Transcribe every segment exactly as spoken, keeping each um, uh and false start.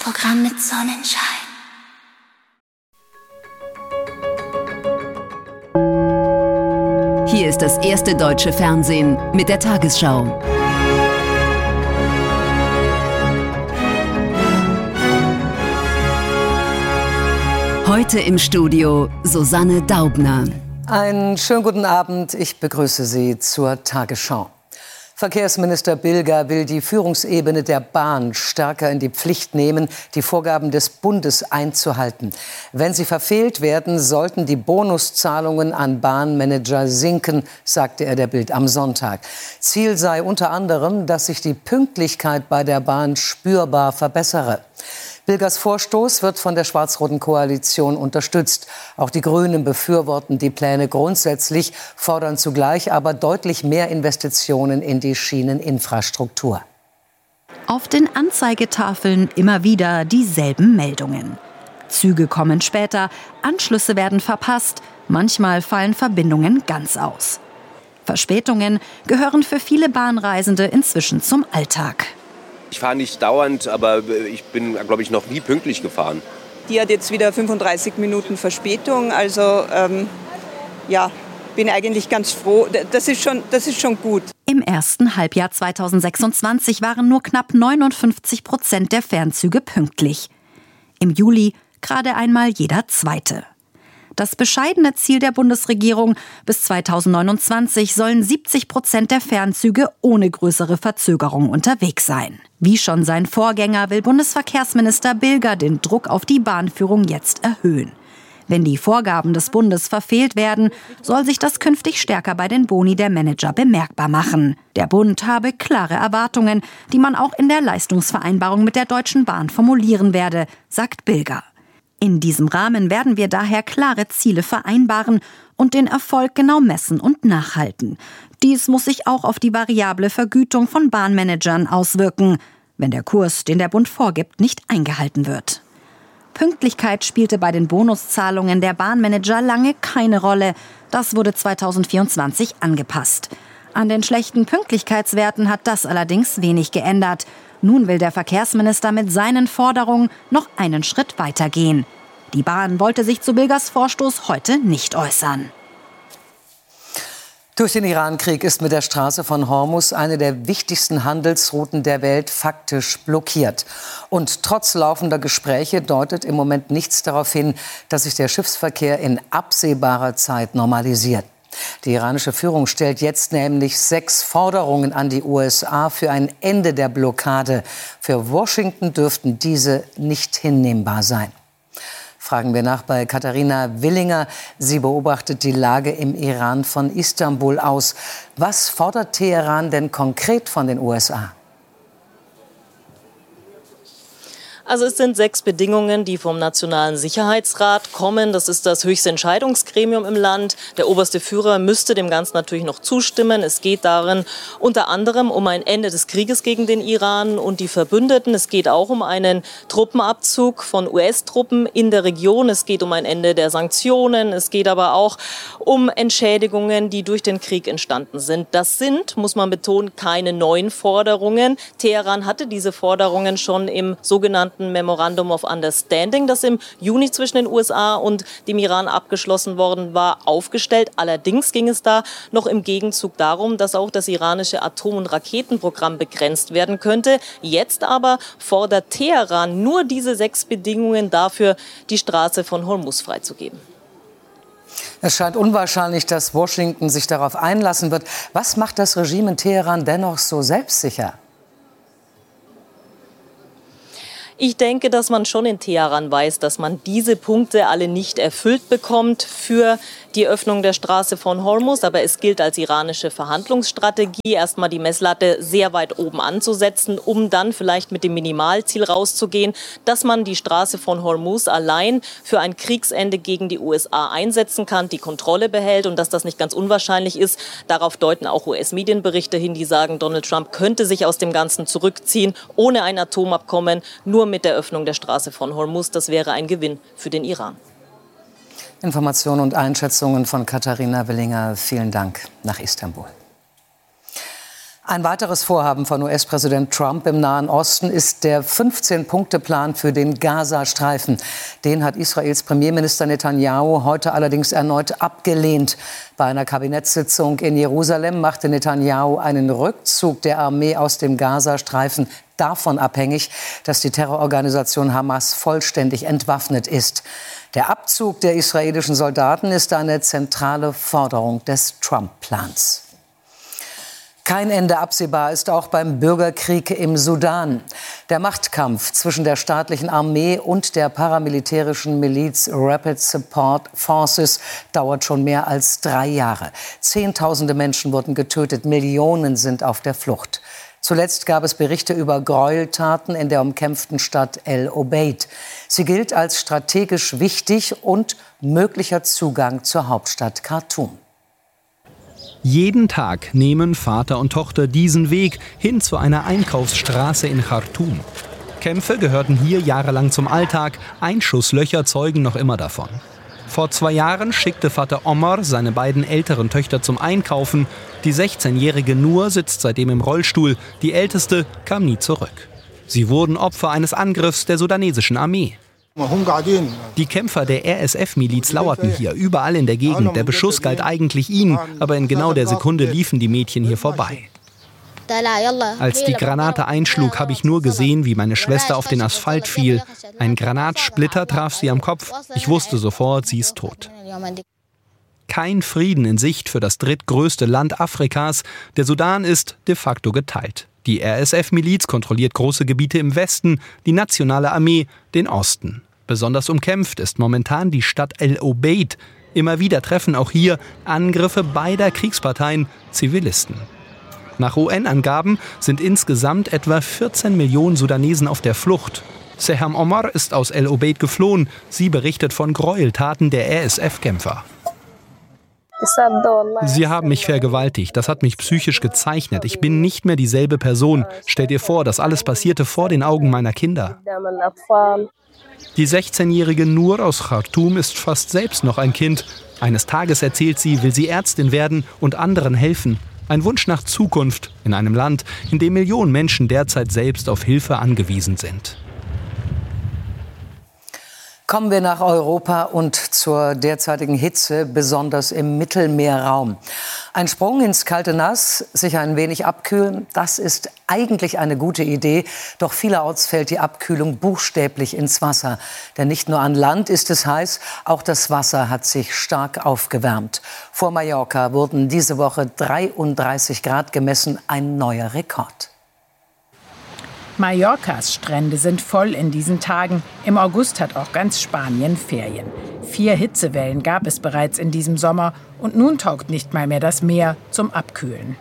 Programm mit Sonnenschein. Hier ist das erste deutsche Fernsehen mit der Tagesschau. Heute im Studio Susanne Daubner. Einen schönen guten Abend, ich begrüße Sie zur Tagesschau. Verkehrsminister Bilger will die Führungsebene der Bahn stärker in die Pflicht nehmen, die Vorgaben des Bundes einzuhalten. Wenn sie verfehlt werden, sollten die Bonuszahlungen an Bahnmanager sinken, sagte er der Bild am Sonntag. Ziel sei unter anderem, dass sich die Pünktlichkeit bei der Bahn spürbar verbessere. Bilgers Vorstoß wird von der schwarz-roten Koalition unterstützt. Auch die Grünen befürworten die Pläne grundsätzlich, fordern zugleich aber deutlich mehr Investitionen in die Schieneninfrastruktur. Auf den Anzeigetafeln immer wieder dieselben Meldungen. Züge kommen später, Anschlüsse werden verpasst, manchmal fallen Verbindungen ganz aus. Verspätungen gehören für viele Bahnreisende inzwischen zum Alltag. Ich fahre nicht dauernd, aber ich bin, glaube ich, noch nie pünktlich gefahren. Die hat jetzt wieder fünfunddreißig Minuten Verspätung. Also ähm, ja, bin eigentlich ganz froh. Das ist schon, das ist schon gut. Im ersten Halbjahr zweitausendsechsundzwanzig waren nur knapp neunundfünfzig Prozent der Fernzüge pünktlich. Im Juli gerade einmal jeder zweite. Das bescheidene Ziel der Bundesregierung, bis zweitausendneunundzwanzig sollen siebzig Prozent der Fernzüge ohne größere Verzögerung unterwegs sein. Wie schon sein Vorgänger will Bundesverkehrsminister Bilger den Druck auf die Bahnführung jetzt erhöhen. Wenn die Vorgaben des Bundes verfehlt werden, soll sich das künftig stärker bei den Boni der Manager bemerkbar machen. Der Bund habe klare Erwartungen, die man auch in der Leistungsvereinbarung mit der Deutschen Bahn formulieren werde, sagt Bilger. In diesem Rahmen werden wir daher klare Ziele vereinbaren und den Erfolg genau messen und nachhalten. Dies muss sich auch auf die variable Vergütung von Bahnmanagern auswirken, wenn der Kurs, den der Bund vorgibt, nicht eingehalten wird. Pünktlichkeit spielte bei den Bonuszahlungen der Bahnmanager lange keine Rolle. Das wurde zweitausendvierundzwanzig angepasst. An den schlechten Pünktlichkeitswerten hat das allerdings wenig geändert. Nun will der Verkehrsminister mit seinen Forderungen noch einen Schritt weitergehen. Die Bahn wollte sich zu Bilgers Vorstoß heute nicht äußern. Durch den Iran-Krieg ist mit der Straße von Hormuz eine der wichtigsten Handelsrouten der Welt faktisch blockiert. Und trotz laufender Gespräche deutet im Moment nichts darauf hin, dass sich der Schiffsverkehr in absehbarer Zeit normalisiert. Die iranische Führung stellt jetzt nämlich sechs Forderungen an die U S A für ein Ende der Blockade. Für Washington dürften diese nicht hinnehmbar sein. Fragen wir nach bei Katharina Willinger. Sie beobachtet die Lage im Iran von Istanbul aus. Was fordert Teheran denn konkret von den U S A? Also es sind sechs Bedingungen, die vom Nationalen Sicherheitsrat kommen. Das ist das höchste Entscheidungsgremium im Land. Der oberste Führer müsste dem Ganzen natürlich noch zustimmen. Es geht darin unter anderem um ein Ende des Krieges gegen den Iran und die Verbündeten. Es geht auch um einen Truppenabzug von U S-Truppen in der Region. Es geht um ein Ende der Sanktionen. Es geht aber auch um Entschädigungen, die durch den Krieg entstanden sind. Das sind, muss man betonen, keine neuen Forderungen. Teheran hatte diese Forderungen schon im sogenannten Memorandum of Understanding, das im Juni zwischen den U S A und dem Iran abgeschlossen worden war, aufgestellt. Allerdings ging es da noch im Gegenzug darum, dass auch das iranische Atom- und Raketenprogramm begrenzt werden könnte. Jetzt aber fordert Teheran nur diese sechs Bedingungen dafür, die Straße von Hormuz freizugeben. Es scheint unwahrscheinlich, dass Washington sich darauf einlassen wird. Was macht das Regime in Teheran dennoch so selbstsicher? Ich denke, dass man schon in Teheran weiß, dass man diese Punkte alle nicht erfüllt bekommt für die Öffnung der Straße von Hormuz. Aber es gilt als iranische Verhandlungsstrategie, erstmal die Messlatte sehr weit oben anzusetzen, um dann vielleicht mit dem Minimalziel rauszugehen, dass man die Straße von Hormuz allein für ein Kriegsende gegen die U S A einsetzen kann, die Kontrolle behält und dass das nicht ganz unwahrscheinlich ist. Darauf deuten auch U S-Medienberichte hin, die sagen, Donald Trump könnte sich aus dem Ganzen zurückziehen, ohne ein Atomabkommen, nur mit der Öffnung der Straße von Hormuz. Das wäre ein Gewinn für den Iran. Informationen und Einschätzungen von Katharina Willinger. Vielen Dank nach Istanbul. Ein weiteres Vorhaben von U S-Präsident Trump im Nahen Osten ist der fünfzehn-Punkte-Plan für den Gazastreifen. Den hat Israels Premierminister Netanyahu heute allerdings erneut abgelehnt. Bei einer Kabinettssitzung in Jerusalem machte Netanyahu einen Rückzug der Armee aus dem Gazastreifen davon abhängig, dass die Terrororganisation Hamas vollständig entwaffnet ist. Der Abzug der israelischen Soldaten ist eine zentrale Forderung des Trump-Plans. Kein Ende absehbar ist auch beim Bürgerkrieg im Sudan. Der Machtkampf zwischen der staatlichen Armee und der paramilitärischen Miliz Rapid Support Forces dauert schon mehr als drei Jahre. Zehntausende Menschen wurden getötet, Millionen sind auf der Flucht. Zuletzt gab es Berichte über Gräueltaten in der umkämpften Stadt El Obeid. Sie gilt als strategisch wichtig und möglicher Zugang zur Hauptstadt Khartoum. Jeden Tag nehmen Vater und Tochter diesen Weg hin zu einer Einkaufsstraße in Khartoum. Kämpfe gehörten hier jahrelang zum Alltag, Einschusslöcher zeugen noch immer davon. Vor zwei Jahren schickte Vater Omar seine beiden älteren Töchter zum Einkaufen. Die sechzehnjährige Nur sitzt seitdem im Rollstuhl, die älteste kam nie zurück. Sie wurden Opfer eines Angriffs der sudanesischen Armee. Die Kämpfer der R S F-Miliz lauerten hier, überall in der Gegend. Der Beschuss galt eigentlich ihnen, aber in genau der Sekunde liefen die Mädchen hier vorbei. Als die Granate einschlug, habe ich nur gesehen, wie meine Schwester auf den Asphalt fiel. Ein Granatsplitter traf sie am Kopf. Ich wusste sofort, sie ist tot. Kein Frieden in Sicht für das drittgrößte Land Afrikas. Der Sudan ist de facto geteilt. Die R S F-Miliz kontrolliert große Gebiete im Westen, die nationale Armee den Osten. Besonders umkämpft ist momentan die Stadt El Obeid. Immer wieder treffen auch hier Angriffe beider Kriegsparteien Zivilisten. Nach U N-Angaben sind insgesamt etwa vierzehn Millionen Sudanesen auf der Flucht. Seham Omar ist aus El Obeid geflohen. Sie berichtet von Gräueltaten der R S F-Kämpfer. Sie haben mich vergewaltigt. Das hat mich psychisch gezeichnet. Ich bin nicht mehr dieselbe Person. Stell dir vor, das alles passierte vor den Augen meiner Kinder. Die sechzehnjährige Nur aus Khartoum ist fast selbst noch ein Kind. Eines Tages, erzählt sie, will sie Ärztin werden und anderen helfen. Ein Wunsch nach Zukunft in einem Land, in dem Millionen Menschen derzeit selbst auf Hilfe angewiesen sind. Kommen wir nach Europa und zur derzeitigen Hitze, besonders im Mittelmeerraum. Ein Sprung ins kalte Nass, sich ein wenig abkühlen, das ist eigentlich eine gute Idee. Doch vielerorts fällt die Abkühlung buchstäblich ins Wasser. Denn nicht nur an Land ist es heiß, auch das Wasser hat sich stark aufgewärmt. Vor Mallorca wurden diese Woche dreiunddreißig Grad gemessen, ein neuer Rekord. Mallorcas Strände sind voll in diesen Tagen. Im August hat auch ganz Spanien Ferien. Vier Hitzewellen gab es bereits in diesem Sommer. Und nun taugt nicht mal mehr das Meer zum Abkühlen.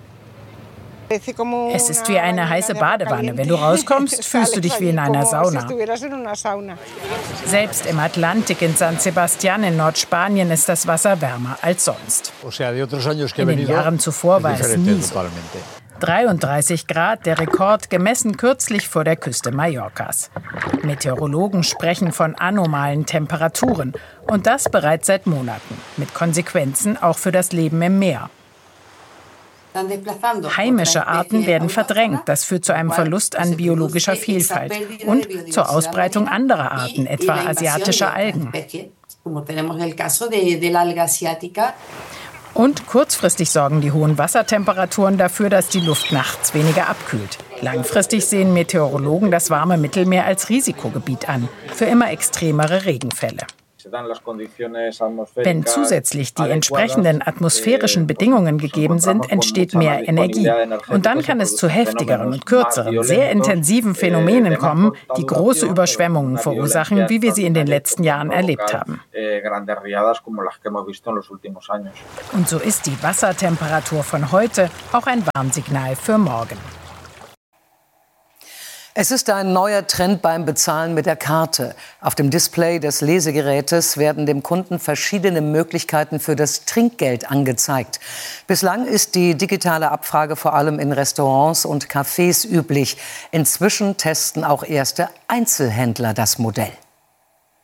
Es ist wie eine heiße Badewanne. Wenn du rauskommst, fühlst du dich wie in einer Sauna. Selbst im Atlantik in San Sebastián in Nordspanien ist das Wasser wärmer als sonst. In den Jahren zuvor war es nie so. dreiunddreißig Grad, der Rekord, gemessen kürzlich vor der Küste Mallorcas. Meteorologen sprechen von anomalen Temperaturen. Und das bereits seit Monaten. Mit Konsequenzen auch für das Leben im Meer. Heimische Arten werden verdrängt. Das führt zu einem Verlust an biologischer Vielfalt und zur Ausbreitung anderer Arten, etwa asiatischer Algen. Und kurzfristig sorgen die hohen Wassertemperaturen dafür, dass die Luft nachts weniger abkühlt. Langfristig sehen Meteorologen das warme Mittelmeer als Risikogebiet an, für immer extremere Regenfälle. Wenn zusätzlich die entsprechenden atmosphärischen Bedingungen gegeben sind, entsteht mehr Energie. Und dann kann es zu heftigeren und kürzeren, sehr intensiven Phänomenen kommen, die große Überschwemmungen verursachen, wie wir sie in den letzten Jahren erlebt haben. Und so ist die Wassertemperatur von heute auch ein Warnsignal für morgen. Es ist ein neuer Trend beim Bezahlen mit der Karte. Auf dem Display des Lesegerätes werden dem Kunden verschiedene Möglichkeiten für das Trinkgeld angezeigt. Bislang ist die digitale Abfrage vor allem in Restaurants und Cafés üblich. Inzwischen testen auch erste Einzelhändler das Modell.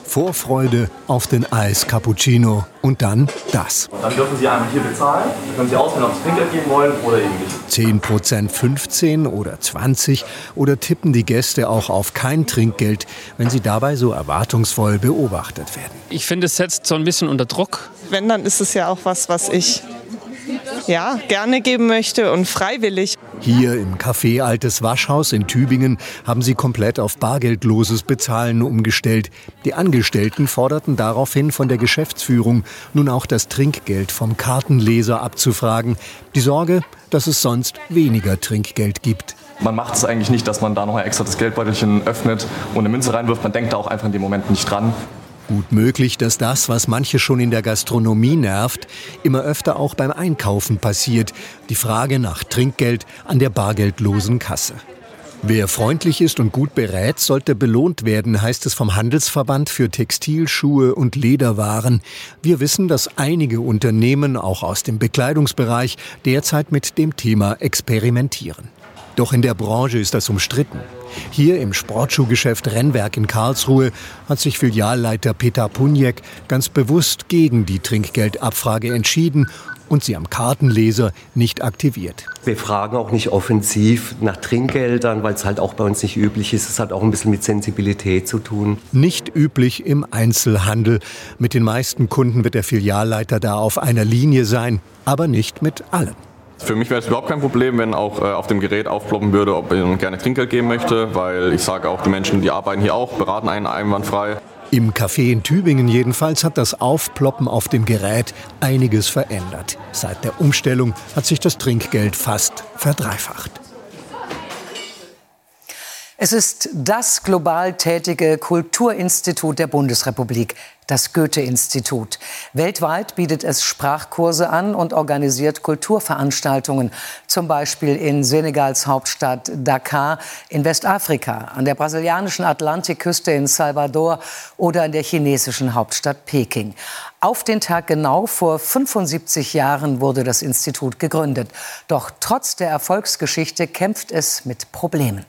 Vorfreude auf den Eis-Cappuccino und dann das. Dann dürfen Sie einmal hier bezahlen. Dann können Sie auswählen, ob Sie Trinkgeld geben wollen oder eben nicht. zehn Prozent, fünfzehn oder zwanzig oder tippen die Gäste auch auf kein Trinkgeld, wenn sie dabei so erwartungsvoll beobachtet werden. Ich finde, es setzt so ein bisschen unter Druck. Wenn, dann ist es ja auch was, was ich ja, gerne geben möchte und freiwillig. Hier im Café Altes Waschhaus in Tübingen haben sie komplett auf bargeldloses Bezahlen umgestellt. Die Angestellten forderten daraufhin von der Geschäftsführung, nun auch das Trinkgeld vom Kartenleser abzufragen. Die Sorge, dass es sonst weniger Trinkgeld gibt. Man macht es eigentlich nicht, dass man da noch extra das Geldbeutelchen öffnet und eine Münze reinwirft. Man denkt da auch einfach in dem Moment nicht dran. Gut möglich, dass das, was manche schon in der Gastronomie nervt, immer öfter auch beim Einkaufen passiert. Die Frage nach Trinkgeld an der bargeldlosen Kasse. Wer freundlich ist und gut berät, sollte belohnt werden, heißt es vom Handelsverband für Textil-, Schuhe und Lederwaren. Wir wissen, dass einige Unternehmen, auch aus dem Bekleidungsbereich, derzeit mit dem Thema experimentieren. Doch in der Branche ist das umstritten. Hier im Sportschuhgeschäft Rennwerk in Karlsruhe hat sich Filialleiter Peter Puniek ganz bewusst gegen die Trinkgeldabfrage entschieden und sie am Kartenleser nicht aktiviert. Wir fragen auch nicht offensiv nach Trinkgeldern, weil es halt auch bei uns nicht üblich ist. Es hat auch ein bisschen mit Sensibilität zu tun. Nicht üblich im Einzelhandel. Mit den meisten Kunden wird der Filialleiter da auf einer Linie sein, aber nicht mit allen. Für mich wäre es überhaupt kein Problem, wenn auch äh, auf dem Gerät aufploppen würde, ob ich gerne Trinkgeld geben möchte, weil ich sage auch, die Menschen, die arbeiten hier auch, beraten einen einwandfrei. Im Café in Tübingen jedenfalls hat das Aufploppen auf dem Gerät einiges verändert. Seit der Umstellung hat sich das Trinkgeld fast verdreifacht. Es ist das global tätige Kulturinstitut der Bundesrepublik, das Goethe-Institut. Weltweit bietet es Sprachkurse an und organisiert Kulturveranstaltungen, zum Beispiel in Senegals Hauptstadt Dakar, in Westafrika, an der brasilianischen Atlantikküste in Salvador oder in der chinesischen Hauptstadt Peking. Auf den Tag genau vor fünfundsiebzig Jahren wurde das Institut gegründet. Doch trotz der Erfolgsgeschichte kämpft es mit Problemen.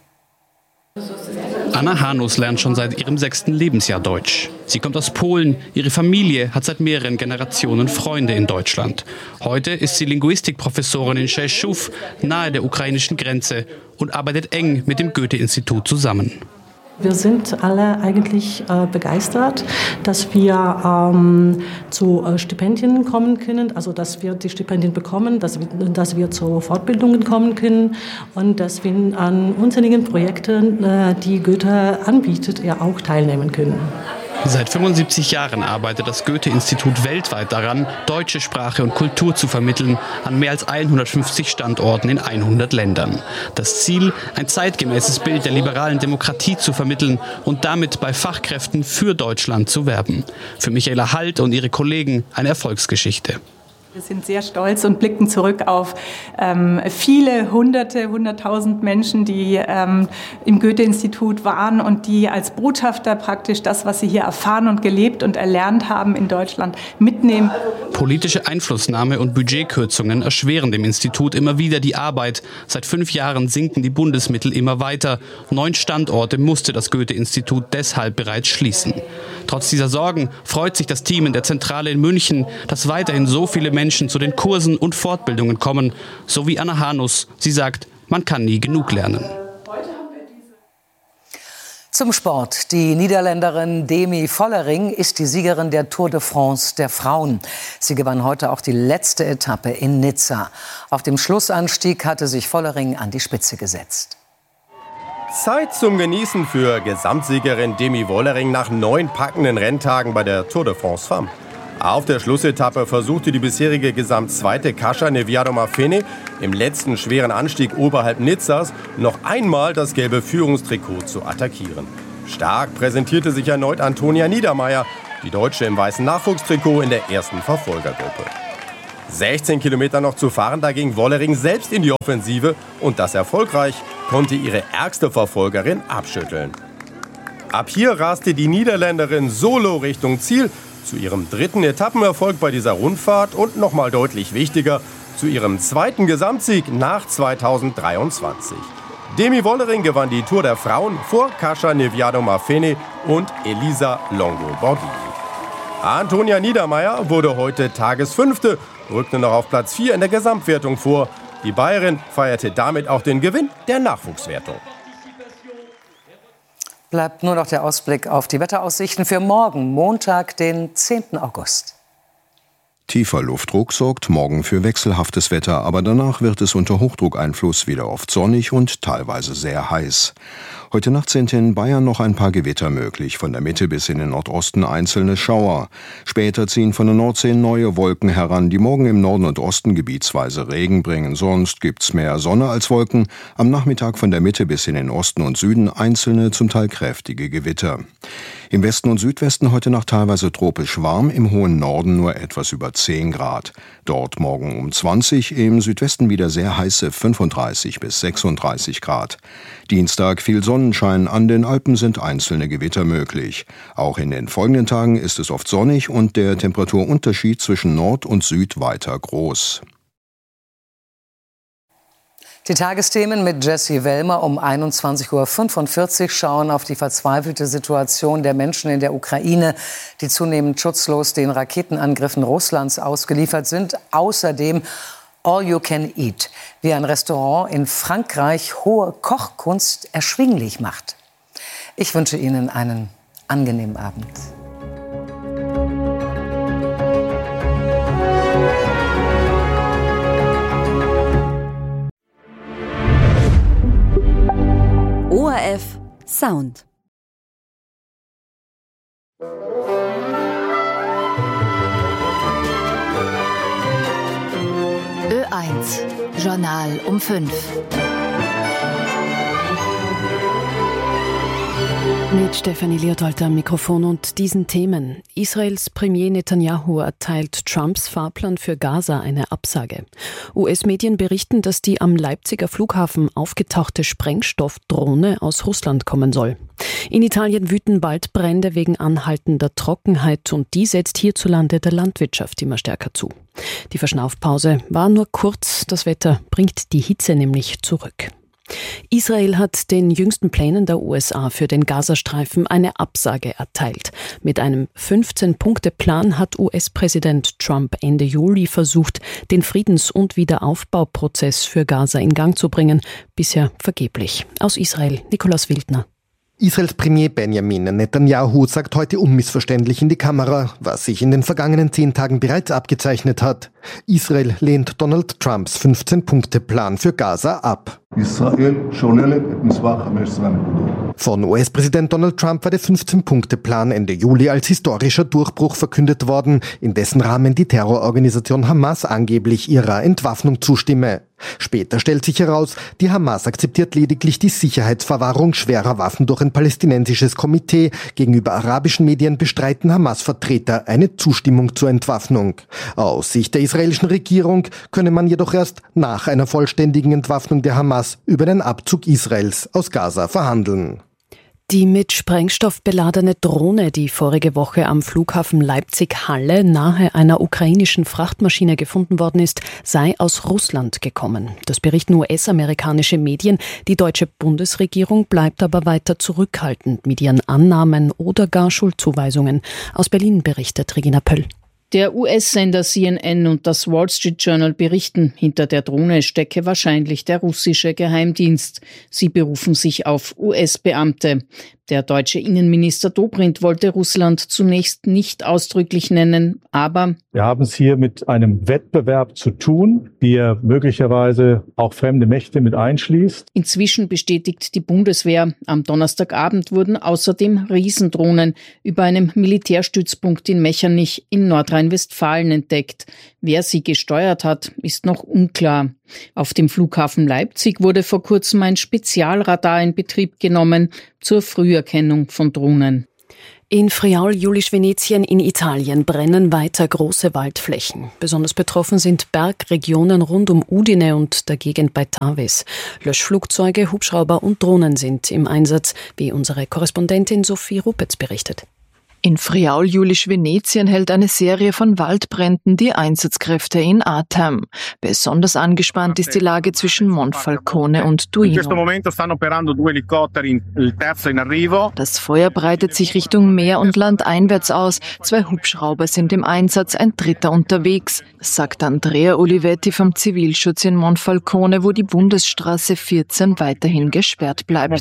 Anna Hanus lernt schon seit ihrem sechsten Lebensjahr Deutsch. Sie kommt aus Polen. Ihre Familie hat seit mehreren Generationen Freunde in Deutschland. Heute ist sie Linguistikprofessorin in Rzeszów, nahe der ukrainischen Grenze, und arbeitet eng mit dem Goethe-Institut zusammen. Wir sind alle eigentlich äh, begeistert, dass wir ähm, zu äh, Stipendien kommen können, also dass wir die Stipendien bekommen, dass wir, dass wir zu Fortbildungen kommen können und dass wir an unzähligen Projekten, äh, die Goethe anbietet, ja auch teilnehmen können. Seit fünfundsiebzig Jahren arbeitet das Goethe-Institut weltweit daran, deutsche Sprache und Kultur zu vermitteln, an mehr als hundertfünfzig Standorten in hundert Ländern. Das Ziel, ein zeitgemäßes Bild der liberalen Demokratie zu vermitteln und damit bei Fachkräften für Deutschland zu werben. Für Michaela Halt und ihre Kollegen eine Erfolgsgeschichte. Wir sind sehr stolz und blicken zurück auf ähm, viele hunderte, hunderttausend Menschen, die ähm, im Goethe-Institut waren und die als Botschafter praktisch das, was sie hier erfahren und gelebt und erlernt haben in Deutschland, mitnehmen. Politische Einflussnahme und Budgetkürzungen erschweren dem Institut immer wieder die Arbeit. Seit fünf Jahren sinken die Bundesmittel immer weiter. Neun Standorte musste das Goethe-Institut deshalb bereits schließen. Trotz dieser Sorgen freut sich das Team in der Zentrale in München, dass weiterhin so viele Menschen zu den Kursen und Fortbildungen kommen, so wie Anna Hanus. Sie sagt, man kann nie genug lernen. Zum Sport. Die Niederländerin Demi Vollering ist die Siegerin der Tour de France der Frauen. Sie gewann heute auch die letzte Etappe in Nizza. Auf dem Schlussanstieg hatte sich Vollering an die Spitze gesetzt. Zeit zum Genießen für Gesamtsiegerin Demi Vollering nach neun packenden Renntagen bei der Tour de France Femmes. Auf der Schlussetappe versuchte die bisherige Gesamtzweite Kasia Neviado-Marfene im letzten schweren Anstieg oberhalb Nizzas noch einmal das gelbe Führungstrikot zu attackieren. Stark präsentierte sich erneut Antonia Niedermeier, die Deutsche im weißen Nachwuchstrikot in der ersten Verfolgergruppe. sechzehn Kilometer noch zu fahren, da ging Vollering selbst in die Offensive und das erfolgreich, konnte ihre ärgste Verfolgerin abschütteln. Ab hier raste die Niederländerin solo Richtung Ziel, zu ihrem dritten Etappenerfolg bei dieser Rundfahrt und nochmal deutlich wichtiger, zu ihrem zweiten Gesamtsieg nach zweitausenddreiundzwanzig. Demi Wollering gewann die Tour der Frauen vor Kasia Neviado-Marfene und Elisa Longo-Borghini. Antonia Niedermeier wurde heute Tagesfünfte, rückte noch auf Platz vier in der Gesamtwertung vor. Die Bayerin feierte damit auch den Gewinn der Nachwuchswertung. Bleibt nur noch der Ausblick auf die Wetteraussichten für morgen, Montag, den zehnten August. Tiefer Luftdruck sorgt morgen für wechselhaftes Wetter, aber danach wird es unter Hochdruckeinfluss wieder oft sonnig und teilweise sehr heiß. Heute Nacht sind in Bayern noch ein paar Gewitter möglich, von der Mitte bis in den Nordosten einzelne Schauer. Später ziehen von der Nordsee neue Wolken heran, die morgen im Norden und Osten gebietsweise Regen bringen. Sonst gibt's mehr Sonne als Wolken. Am Nachmittag von der Mitte bis in den Osten und Süden einzelne, zum Teil kräftige Gewitter. Im Westen und Südwesten heute Nacht teilweise tropisch warm, im hohen Norden nur etwas über zehn Grad. Dort morgen um zwanzig, im Südwesten wieder sehr heiße fünfunddreißig bis sechsunddreißig Grad. Dienstag viel Sonnenschein, an den Alpen sind einzelne Gewitter möglich. Auch in den folgenden Tagen ist es oft sonnig und der Temperaturunterschied zwischen Nord und Süd weiter groß. Die Tagesthemen mit Jessie Wellmer um einundzwanzig Uhr fünfundvierzig schauen auf die verzweifelte Situation der Menschen in der Ukraine, die zunehmend schutzlos den Raketenangriffen Russlands ausgeliefert sind. Außerdem All You Can Eat, wie ein Restaurant in Frankreich hohe Kochkunst erschwinglich macht. Ich wünsche Ihnen einen angenehmen Abend. O R F Sound. Ö eins Journal um fünf. Mit Stefanie Leotold am Mikrofon und diesen Themen. Israels Premier Netanyahu erteilt Trumps Fahrplan für Gaza eine Absage. U S-Medien berichten, dass die am Leipziger Flughafen aufgetauchte Sprengstoffdrohne aus Russland kommen soll. In Italien wüten bald Brände wegen anhaltender Trockenheit und die setzt hierzulande der Landwirtschaft immer stärker zu. Die Verschnaufpause war nur kurz, das Wetter bringt die Hitze nämlich zurück. Israel hat den jüngsten Plänen der U S A für den Gazastreifen eine Absage erteilt. Mit einem fünfzehn-Punkte-Plan hat U S-Präsident Trump Ende Juli versucht, den Friedens- und Wiederaufbauprozess für Gaza in Gang zu bringen. Bisher vergeblich. Aus Israel, Nikolaus Wildner. Israels Premier Benjamin Netanyahu sagt heute unmissverständlich in die Kamera, was sich in den vergangenen zehn Tagen bereits abgezeichnet hat. Israel lehnt Donald Trumps fünfzehn-Punkte-Plan für Gaza ab. Von U S-Präsident Donald Trump war der fünfzehn-Punkte-Plan Ende Juli als historischer Durchbruch verkündet worden, in dessen Rahmen die Terrororganisation Hamas angeblich ihrer Entwaffnung zustimme. Später stellt sich heraus, die Hamas akzeptiert lediglich die Sicherheitsverwahrung schwerer Waffen durch ein palästinensisches Komitee. Gegenüber arabischen Medien bestreiten Hamas-Vertreter eine Zustimmung zur Entwaffnung. Aus Sicht der israelischen Regierung könne man jedoch erst nach einer vollständigen Entwaffnung der Hamas über den Abzug Israels aus Gaza verhandeln. Die mit Sprengstoff beladene Drohne, die vorige Woche am Flughafen Leipzig-Halle nahe einer ukrainischen Frachtmaschine gefunden worden ist, sei aus Russland gekommen. Das berichten U S-amerikanische Medien. Die deutsche Bundesregierung bleibt aber weiter zurückhaltend mit ihren Annahmen oder gar Schuldzuweisungen. Aus Berlin berichtet Regina Pöll. Der U S-Sender C N N und das Wall Street Journal berichten, hinter der Drohne stecke wahrscheinlich der russische Geheimdienst. Sie berufen sich auf U S-Beamte. Der deutsche Innenminister Dobrindt wollte Russland zunächst nicht ausdrücklich nennen, aber wir haben es hier mit einem Wettbewerb zu tun, der möglicherweise auch fremde Mächte mit einschließt. Inzwischen bestätigt die Bundeswehr, am Donnerstagabend wurden außerdem Riesendrohnen über einem Militärstützpunkt in Mechernich in Nordrhein-Westfalen entdeckt. Wer sie gesteuert hat, ist noch unklar. Auf dem Flughafen Leipzig wurde vor kurzem ein Spezialradar in Betrieb genommen zur Früherkennung von Drohnen. In Friaul-Julisch-Venetien in Italien brennen weiter große Waldflächen. Besonders betroffen sind Bergregionen rund um Udine und der Gegend bei Tavis. Löschflugzeuge, Hubschrauber und Drohnen sind im Einsatz, wie unsere Korrespondentin Sophie Rupetz berichtet. In Friaul-Julisch-Venetien hält eine Serie von Waldbränden die Einsatzkräfte in Atem. Besonders angespannt ist die Lage zwischen Monfalcone und Duino. Das Feuer breitet sich Richtung Meer und Land einwärts aus. Zwei Hubschrauber sind im Einsatz, ein dritter unterwegs, sagt Andrea Olivetti vom Zivilschutz in Monfalcone, wo die Bundesstraße vierzehn weiterhin gesperrt bleibt.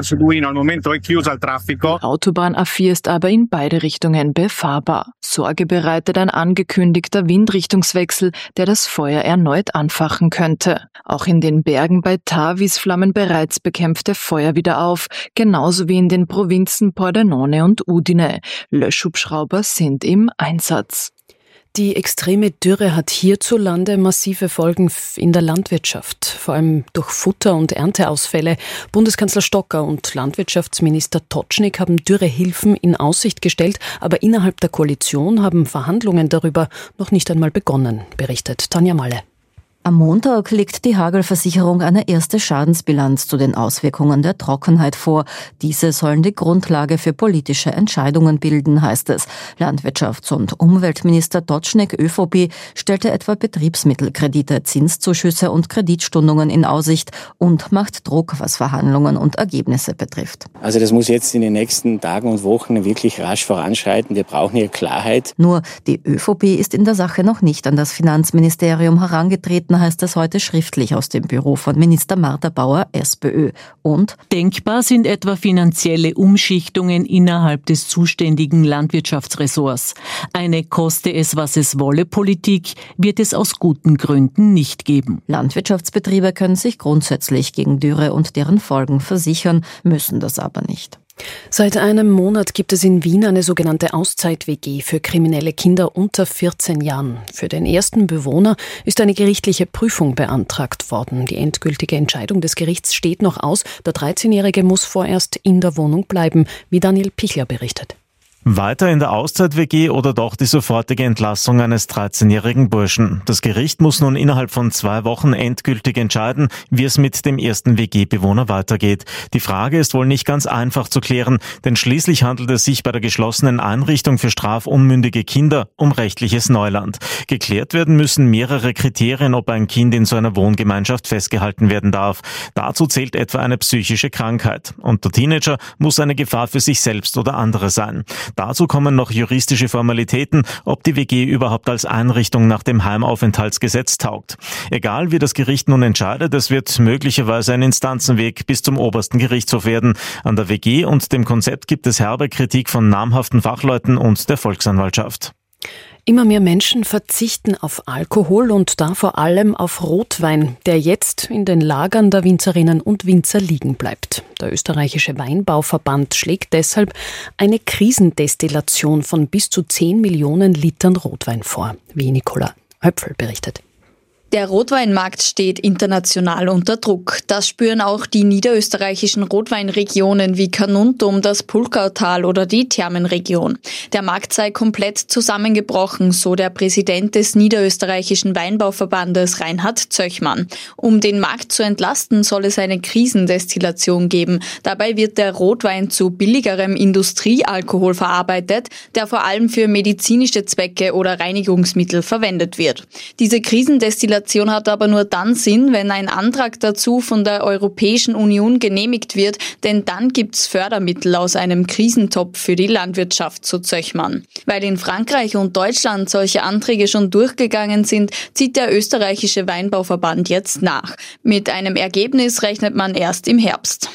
Die Autobahn A vier ist aber in beide Richtungen befahrbar. Sorge bereitet ein angekündigter Windrichtungswechsel, der das Feuer erneut anfachen könnte. Auch in den Bergen bei Tavis flammen bereits bekämpfte Feuer wieder auf, genauso wie in den Provinzen Pordenone und Udine. Löschhubschrauber sind im Einsatz. Die extreme Dürre hat hierzulande massive Folgen in der Landwirtschaft, vor allem durch Futter- und Ernteausfälle. Bundeskanzler Stocker und Landwirtschaftsminister Totschnig haben Dürrehilfen in Aussicht gestellt, aber innerhalb der Koalition haben Verhandlungen darüber noch nicht einmal begonnen, berichtet Tanja Malle. Am Montag legt die Hagelversicherung eine erste Schadensbilanz zu den Auswirkungen der Trockenheit vor. Diese sollen die Grundlage für politische Entscheidungen bilden, heißt es. Landwirtschafts- und Umweltminister Totschnig, ÖVP, stellte etwa Betriebsmittelkredite, Zinszuschüsse und Kreditstundungen in Aussicht und macht Druck, was Verhandlungen und Ergebnisse betrifft. Also das muss jetzt in den nächsten Tagen und Wochen wirklich rasch voranschreiten. Wir brauchen hier Klarheit. Nur die ÖVP ist in der Sache noch nicht an das Finanzministerium herangetreten, heißt es heute schriftlich aus dem Büro von Minister Martha Bauer, SPÖ. Und denkbar sind etwa finanzielle Umschichtungen innerhalb des zuständigen Landwirtschaftsressorts. Eine koste es, was es wolle Politik wird es aus guten Gründen nicht geben. Landwirtschaftsbetriebe können sich grundsätzlich gegen Dürre und deren Folgen versichern, müssen das aber nicht. Seit einem Monat gibt es in Wien eine sogenannte Auszeit-W G für kriminelle Kinder unter vierzehn Jahren. Für den ersten Bewohner ist eine gerichtliche Prüfung beantragt worden. Die endgültige Entscheidung des Gerichts steht noch aus. Der dreizehnjährige muss vorerst in der Wohnung bleiben, wie Daniel Pichler berichtet. Weiter in der Auszeit-W G oder doch die sofortige Entlassung eines dreizehnjährigen Burschen. Das Gericht muss nun innerhalb von zwei Wochen endgültig entscheiden, wie es mit dem ersten W G-Bewohner weitergeht. Die Frage ist wohl nicht ganz einfach zu klären, denn schließlich handelt es sich bei der geschlossenen Einrichtung für strafunmündige Kinder um rechtliches Neuland. Geklärt werden müssen mehrere Kriterien, ob ein Kind in so einer Wohngemeinschaft festgehalten werden darf. Dazu zählt etwa eine psychische Krankheit. Und der Teenager muss eine Gefahr für sich selbst oder andere sein. Dazu kommen noch juristische Formalitäten, ob die W G überhaupt als Einrichtung nach dem Heimaufenthaltsgesetz taugt. Egal wie das Gericht nun entscheidet, es wird möglicherweise ein Instanzenweg bis zum obersten Gerichtshof werden. An der W G und dem Konzept gibt es herbe Kritik von namhaften Fachleuten und der Volksanwaltschaft. Immer mehr Menschen verzichten auf Alkohol und da vor allem auf Rotwein, der jetzt in den Lagern der Winzerinnen und Winzer liegen bleibt. Der österreichische Weinbauverband schlägt deshalb eine Krisendestillation von bis zu zehn Millionen Litern Rotwein vor, wie Nicola Höpfel berichtet. Der Rotweinmarkt steht international unter Druck. Das spüren auch die niederösterreichischen Rotweinregionen wie Carnuntum, das Pulgautal oder die Thermenregion. Der Markt sei komplett zusammengebrochen, so der Präsident des niederösterreichischen Weinbauverbandes Reinhard Zöchmann. Um den Markt zu entlasten, soll es eine Krisendestillation geben. Dabei wird der Rotwein zu billigerem Industriealkohol verarbeitet, der vor allem für medizinische Zwecke oder Reinigungsmittel verwendet wird. Diese Krisendestillation hat aber nur dann Sinn, wenn ein Antrag dazu von der Europäischen Union genehmigt wird, denn dann gibt's Fördermittel aus einem Krisentopf für die Landwirtschaft, so Zöchmann. Weil in Frankreich und Deutschland solche Anträge schon durchgegangen sind, zieht der österreichische Weinbauverband jetzt nach. Mit einem Ergebnis rechnet man erst im Herbst.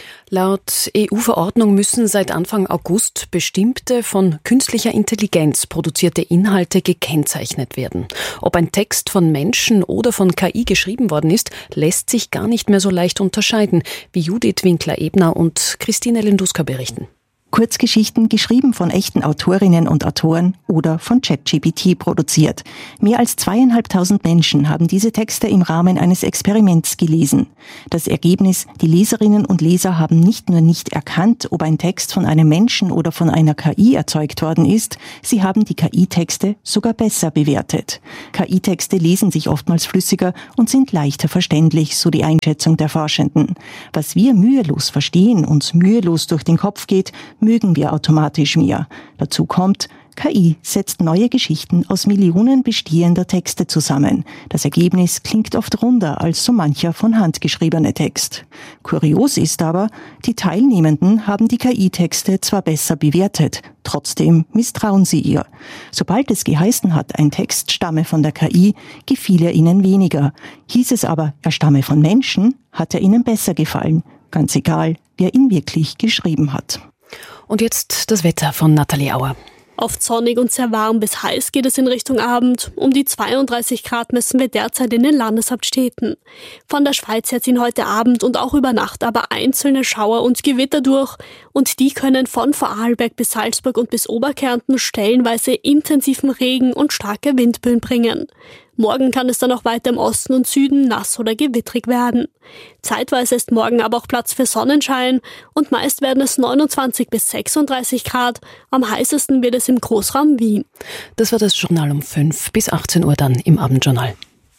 Laut E U-Verordnung müssen seit Anfang August bestimmte von künstlicher Intelligenz produzierte Inhalte gekennzeichnet werden. Ob ein Text von Menschen oder von K I geschrieben worden ist, lässt sich gar nicht mehr so leicht unterscheiden, wie Judith Winkler-Ebner und Christine Lenduska berichten. Kurzgeschichten geschrieben von echten Autorinnen und Autoren oder von ChatGPT produziert. Mehr als zweieinhalbtausend Menschen haben diese Texte im Rahmen eines Experiments gelesen. Das Ergebnis: Die Leserinnen und Leser haben nicht nur nicht erkannt, ob ein Text von einem Menschen oder von einer K I erzeugt worden ist, sie haben die K I-Texte sogar besser bewertet. K I-Texte lesen sich oftmals flüssiger und sind leichter verständlich, so die Einschätzung der Forschenden. Was wir mühelos verstehen, uns mühelos durch den Kopf geht, mögen wir automatisch mehr. Dazu kommt, K I setzt neue Geschichten aus Millionen bestehender Texte zusammen. Das Ergebnis klingt oft runder als so mancher von Hand geschriebene Text. Kurios ist aber, die Teilnehmenden haben die K I-Texte zwar besser bewertet, trotzdem misstrauen sie ihr. Sobald es geheißen hat, ein Text stamme von der K I, gefiel er ihnen weniger. Hieß es aber, er stamme von Menschen, hat er ihnen besser gefallen. Ganz egal, wer ihn wirklich geschrieben hat. Und jetzt das Wetter von Nathalie Auer. Oft sonnig und sehr warm bis heiß geht es in Richtung Abend. Um die zweiunddreißig Grad messen wir derzeit in den Landeshauptstädten. Von der Schweiz her ziehen heute Abend und auch über Nacht aber einzelne Schauer und Gewitter durch. Und die können von Vorarlberg bis Salzburg und bis Oberkärnten stellenweise intensiven Regen und starke Windböen bringen. Morgen kann es dann auch weiter im Osten und Süden nass oder gewittrig werden. Zeitweise ist morgen aber auch Platz für Sonnenschein und meist werden es neunundzwanzig bis sechsunddreißig Grad. Am heißesten wird es im Großraum Wien. Das war das Journal um fünf bis achtzehn Uhr dann im Abendjournal.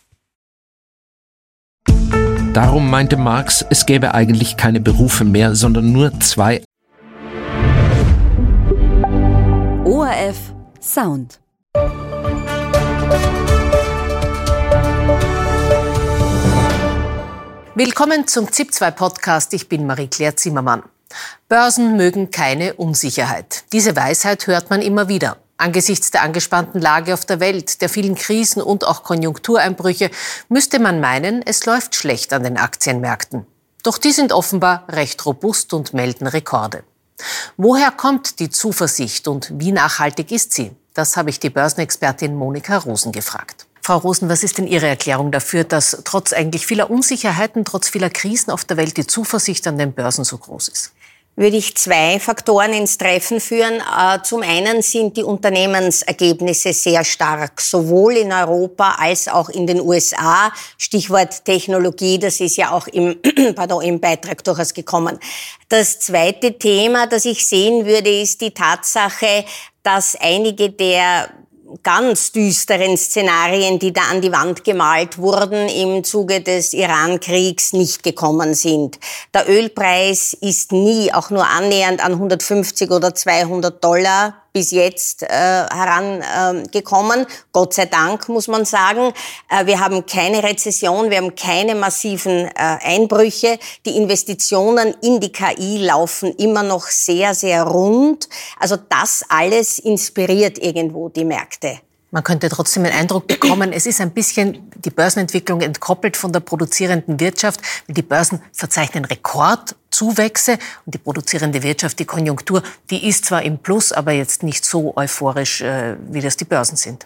Darum meinte Marx, es gäbe eigentlich keine Berufe mehr, sondern nur zwei. O R F Sound. Willkommen zum ZIP zwei Podcast. Ich bin Marie-Claire Zimmermann. Börsen mögen keine Unsicherheit. Diese Weisheit hört man immer wieder. Angesichts der angespannten Lage auf der Welt, der vielen Krisen und auch Konjunktureinbrüche müsste man meinen, es läuft schlecht an den Aktienmärkten. Doch die sind offenbar recht robust und melden Rekorde. Woher kommt die Zuversicht und wie nachhaltig ist sie? Das habe ich die Börsenexpertin Monika Rosen gefragt. Frau Rosen, was ist denn Ihre Erklärung dafür, dass trotz eigentlich vieler Unsicherheiten, trotz vieler Krisen auf der Welt die Zuversicht an den Börsen so groß ist? Würde ich zwei Faktoren ins Treffen führen. Zum einen sind die Unternehmensergebnisse sehr stark, sowohl in Europa als auch in den U S A. Stichwort Technologie, das ist ja auch im, pardon, im Beitrag durchaus gekommen. Das zweite Thema, das ich sehen würde, ist die Tatsache, dass einige der ganz düsteren Szenarien, die da an die Wand gemalt wurden, im Zuge des Iran-Kriegs nicht gekommen sind. Der Ölpreis ist nie auch nur annähernd an hundertfünfzig oder zweihundert Dollar bis jetzt äh, herangekommen. Äh, Gott sei Dank, muss man sagen. Äh, wir haben keine Rezession, wir haben keine massiven äh, Einbrüche. Die Investitionen in die K I laufen immer noch sehr, sehr rund. Also das alles inspiriert irgendwo die Märkte. Man könnte trotzdem den Eindruck bekommen, es ist ein bisschen die Börsenentwicklung entkoppelt von der produzierenden Wirtschaft. Die Börsen verzeichnen Rekordzuwächse und die produzierende Wirtschaft, die Konjunktur, die ist zwar im Plus, aber jetzt nicht so euphorisch, äh, wie das die Börsen sind.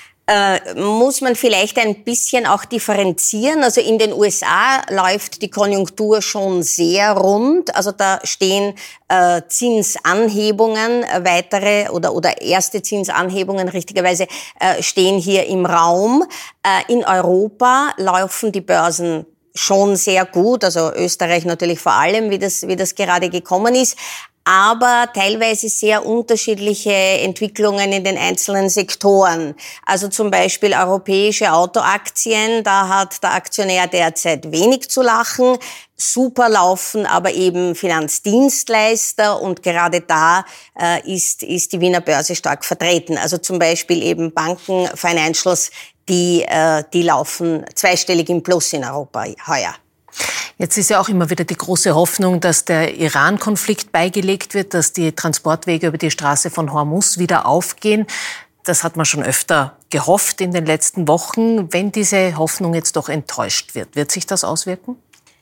Äh, muss man vielleicht ein bisschen auch differenzieren. Also in den U S A läuft die Konjunktur schon sehr rund. Also da stehen äh, Zinsanhebungen, äh, weitere oder oder erste Zinsanhebungen richtigerweise äh, stehen hier im Raum. Äh, in Europa laufen die Börsen schon sehr gut, also Österreich natürlich vor allem, wie das wie das gerade gekommen ist. Aber teilweise sehr unterschiedliche Entwicklungen in den einzelnen Sektoren. Also zum Beispiel europäische Autoaktien, da hat der Aktionär derzeit wenig zu lachen. Super laufen aber eben Finanzdienstleister und gerade da äh, ist, ist die Wiener Börse stark vertreten. Also zum Beispiel eben Banken, Financials, die, äh, die laufen zweistellig im Plus in Europa heuer. Jetzt ist ja auch immer wieder die große Hoffnung, dass der Iran-Konflikt beigelegt wird, dass die Transportwege über die Straße von Hormuz wieder aufgehen. Das hat man schon öfter gehofft in den letzten Wochen. Wenn diese Hoffnung jetzt doch enttäuscht wird, wird sich das auswirken?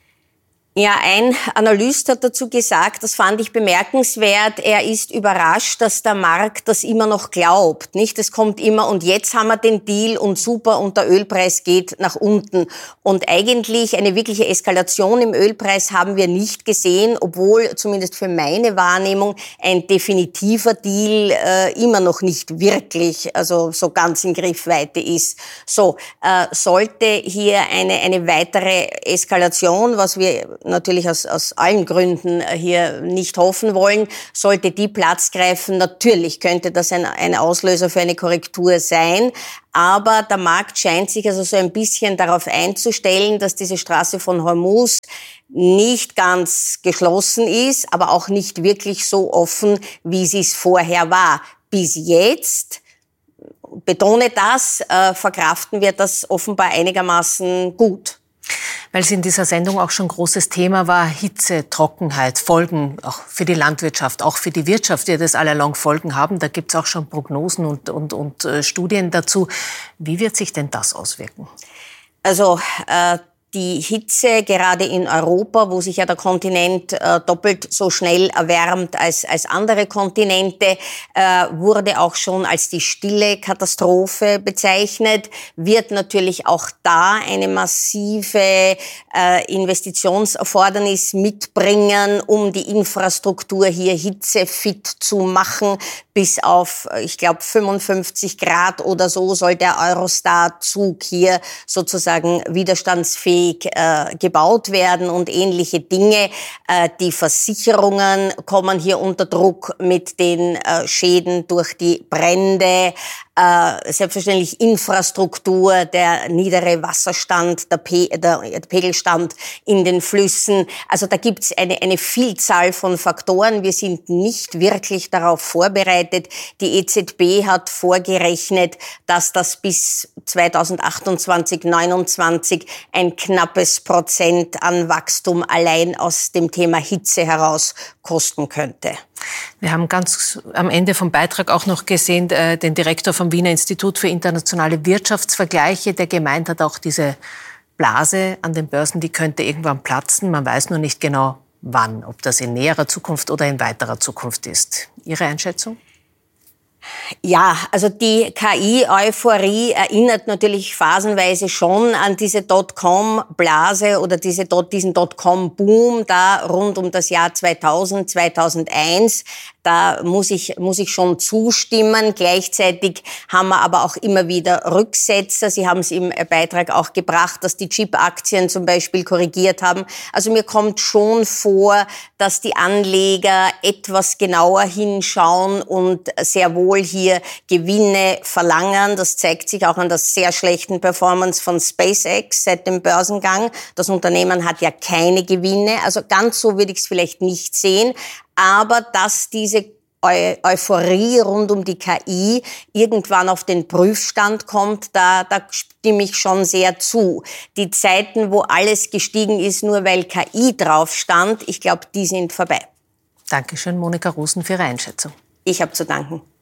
Ja, ein Analyst hat dazu gesagt, das fand ich bemerkenswert, er ist überrascht, dass der Markt das immer noch glaubt, nicht? Es kommt immer und jetzt haben wir den Deal und super und der Ölpreis geht nach unten. Und eigentlich eine wirkliche Eskalation im Ölpreis haben wir nicht gesehen, obwohl zumindest für meine Wahrnehmung ein definitiver Deal äh, immer noch nicht wirklich, also so ganz in Griffweite ist. So, äh, sollte hier eine, eine weitere Eskalation, was wir natürlich aus, aus allen Gründen hier nicht hoffen wollen, sollte die Platz greifen, natürlich könnte das ein, ein Auslöser für eine Korrektur sein. Aber der Markt scheint sich also so ein bisschen darauf einzustellen, dass diese Straße von Hormuz nicht ganz geschlossen ist, aber auch nicht wirklich so offen, wie sie es vorher war. Bis jetzt, betone das, äh, verkraften wir das offenbar einigermaßen gut. Weil es in dieser Sendung auch schon großes Thema war, Hitze, Trockenheit, Folgen auch für die Landwirtschaft, auch für die Wirtschaft wird es allalong Folgen haben. Da gibt es auch schon Prognosen und, und, und äh, Studien dazu. Wie wird sich denn das auswirken? Also äh, die Hitze gerade in Europa, wo sich ja der Kontinent äh, doppelt so schnell erwärmt als, als andere Kontinente, äh, wurde auch schon als die stille Katastrophe bezeichnet, wird natürlich auch da eine massive äh, Investitionserfordernis mitbringen, um die Infrastruktur hier hitzefit zu machen. Bis auf, ich glaube, fünfundfünfzig Grad oder so soll der Eurostar-Zug hier sozusagen widerstandsfähig äh, gebaut werden und ähnliche Dinge. Äh, die Versicherungen kommen hier unter Druck mit den äh, Schäden durch die Brände. Äh, selbstverständlich Infrastruktur, der niedere Wasserstand, der, Pe- der, der Pegelstand in den Flüssen. Also da gibt's eine, eine Vielzahl von Faktoren. Wir sind nicht wirklich darauf vorbereitet. Die E Z B hat vorgerechnet, dass das bis zweitausendachtundzwanzig, neunundzwanzig ein knappes Prozent an Wachstum allein aus dem Thema Hitze heraus kosten könnte. Wir haben ganz am Ende vom Beitrag auch noch gesehen, äh, den Direktor vom Wiener Institut für internationale Wirtschaftsvergleiche, der gemeint hat, auch diese Blase an den Börsen, die könnte irgendwann platzen. Man weiß nur nicht genau, wann, ob das in näherer Zukunft oder in weiterer Zukunft ist. Ihre Einschätzung? Ja, also die K I-Euphorie erinnert natürlich phasenweise schon an diese Dotcom-Blase oder diese, diesen Dotcom-Boom da rund um das Jahr zweitausend, zweitausendeins. Da muss ich, muss ich schon zustimmen. Gleichzeitig haben wir aber auch immer wieder Rücksetzer. Sie haben es im Beitrag auch gebracht, dass die Chip-Aktien zum Beispiel korrigiert haben. Also mir kommt schon vor, dass die Anleger etwas genauer hinschauen und sehr wohl hier Gewinne verlangen. Das zeigt sich auch an der sehr schlechten Performance von SpaceX seit dem Börsengang. Das Unternehmen hat ja keine Gewinne. Also ganz so würde ich es vielleicht nicht sehen. Aber dass diese Eu- Euphorie rund um die K I irgendwann auf den Prüfstand kommt, da, da stimme ich schon sehr zu. Die Zeiten, wo alles gestiegen ist, nur weil K I drauf stand, ich glaube, die sind vorbei. Dankeschön, Monika Rosen, für Ihre Einschätzung. Ich habe zu danken.